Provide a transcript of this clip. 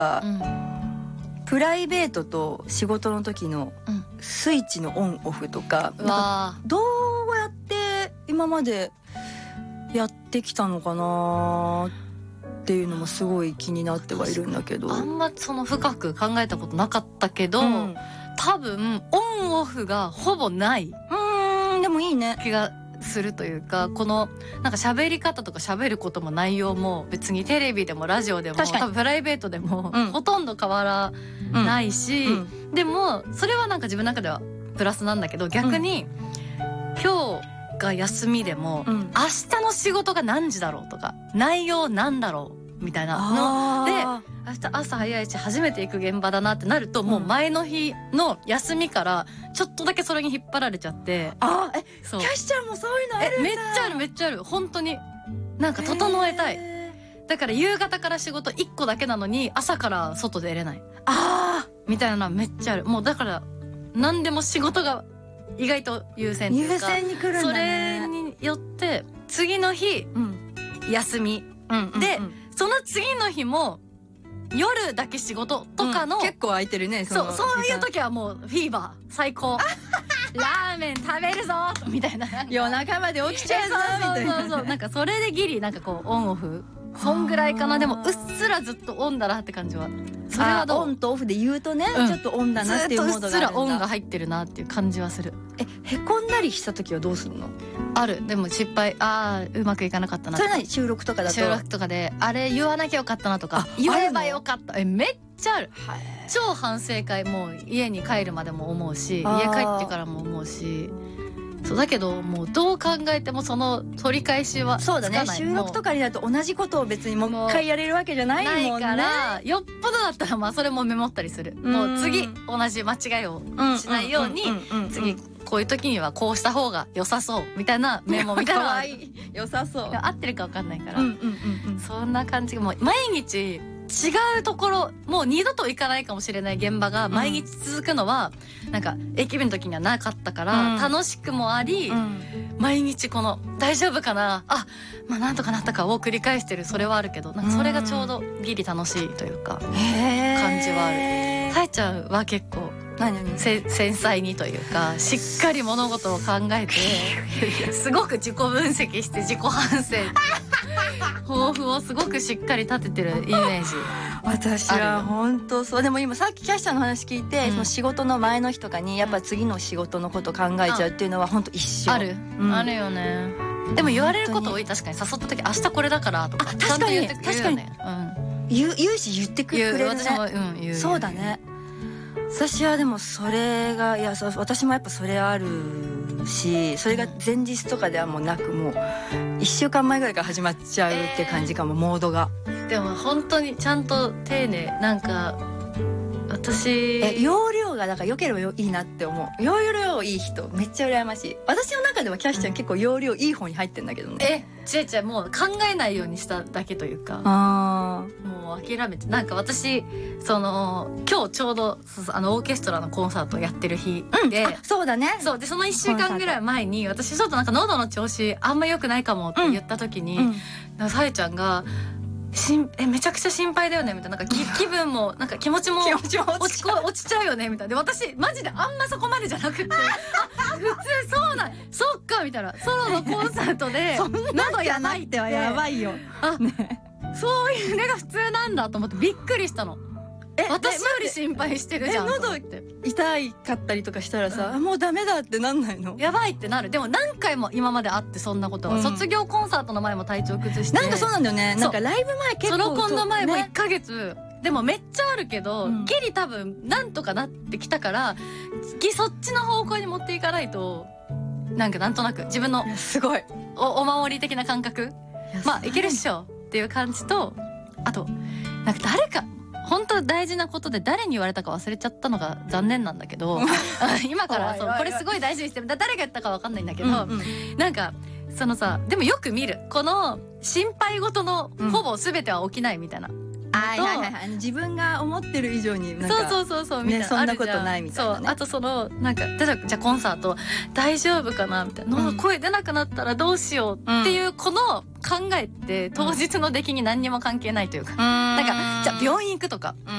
うん、プライベートと仕事の時のスイッチのオンオフとか、なんかどうやって今までやってきたのかなっていうのもすごい気になってはいるんだけど、 あんまその深く考えたことなかったけど、多分オンオフがほぼないでもいいね気がするというか、このなんか喋り方とか喋ることも内容も別にテレビでもラジオでも多分プライベートでもほとんど変わらないし、でもそれはなんか自分の中ではプラスなんだけど、逆に今日が休みでも明日の仕事が何時だろうとか内容なんだろうみたいなので、明日朝早いし初めて行く現場だなってなると、もう前の日の休みからちょっとだけそれに引っ張られちゃって。 キャシちゃんもそういうのあるんだ。 めっちゃあるめっちゃある。本当になんか整えたい。だから夕方から仕事1個だけなのに朝から外出れないみたいなのはめっちゃある。もうだから何でも仕事が意外と優先っていうか、 優先に来るんだね。 それによって次の日、休み、でその次の日も夜だけ仕事とかの、 結構空いてるね。 そういう時はもうフィーバー最高ラーメン食べるぞみたいな、 夜中まで起きちゃうぞみたいな。 そうなんかそれでギリなんかこうオンオフそんぐらいかな。でもうっすらずっとオンだなって感じは。それはどう？ オンとオフで言うとね、ちょっとオンだなっていうモードがあるんだ。 ずっとうっすらオンが入ってるなっていう感じはする。 へこんだりした時はどうするの？ ある。でも失敗、うまくいかなかったな。 それ何？収録とかだと？ 収録とかであれ言わなきゃよかったなとか、言えばよかった。めっちゃある。超反省会もう家に帰るまでも思うし、家帰ってからも思うし。そうだけどもうどう考えてもその取り返しはつかない。そうだね。収録とかになると同じことを別にもう一回やれるわけじゃないもんね。ないからよっぽどだったらまあそれもメモったりする。もう次同じ間違いをしないように、次こういう時にはこうした方が良さそうみたいなメモみたいな。可愛い。良さそう。合ってるか分かんないから。そんな感じがもう毎日違うところ、もう二度と行かないかもしれない現場が毎日続くのは、なんか駅弁の時にはなかったから、楽しくもあり、毎日この大丈夫かな、まあなんとかなったかを繰り返してる、それはあるけど、なんかそれがちょうどギリ楽しいというか感じはある。さえちゃんは結構繊細にというかしっかり物事を考えてすごく自己分析して自己反省抱負をすごくしっかり立ててるイメージ。 私は本当そう。でも今さっきキャッシャーの話聞いて、その仕事の前の日とかにやっぱ次の仕事のこと考えちゃうっていうのは本当一緒。あるよね。でも言われること多い。確かに誘った時明日これだからとか確かに確かに言うし言ってくれるね。私も言う。そうだね。私はでもそれが私もやっぱそれあるし、それが前日とかではもうなく、もう1週間前ぐらいから始まっちゃうって感じかも、モードが。でも本当にちゃんと丁寧。なんか私容量がだから良ければいいなって思う。容量いい人めっちゃ羨ましい。私の中ではキャッシュちゃん結構容量いい方に入ってんだけどね。違うもう考えないようにしただけというか、もう諦めて。なんか私その今日ちょうどオーケストラのコンサートやってる日で、そうだね。そうでその1週間ぐらい前に私ちょっとなんか喉の調子あんま良くないかもって言った時に、さえちゃんがめちゃくちゃ心配だよねみたいな、なんか気分もなんか気持ちも落ちちゃうよねみたいな。で私マジであんまそこまでじゃなくて普通そうなんそっかみたいな。ソロのコンサートで喉やないってはやばいよ。そういうのが普通なんだと思ってびっくりしたの。私より心配してるじゃん。喉痛いかったりとかしたらさ、もうダメだってなんないの？やばいってなる。でも何回も今まであって、そんなことは卒業コンサートの前も体調崩して、なんかそうなんだよね。なんかライブ前結構ソロコンの前も1ヶ月でもめっちゃあるけど、ギリ多分なんとかなってきたから、そっちの方向に持っていかないと、なんかなんとなく自分のすごいお守り的な感覚、まあいけるっしょっていう感じと、あとなんか誰か本当大事なことで誰に言われたか忘れちゃったのが残念なんだけど今からそうこれすごい大事にしてる。誰が言ったか分かんないんだけど、なんかそのさ、でもよく見るこの心配事のほぼ全ては起きないみたいな、 と、 自分が思ってる以上になんかそうみたいな、 そんなことないみたいなね。 あとそのなんかじゃあコンサート大丈夫かなみたいな、声出なくなったらどうしようっていうこの考えって当日の出来に何にも関係ないというか、なんかじゃあ病院行くとか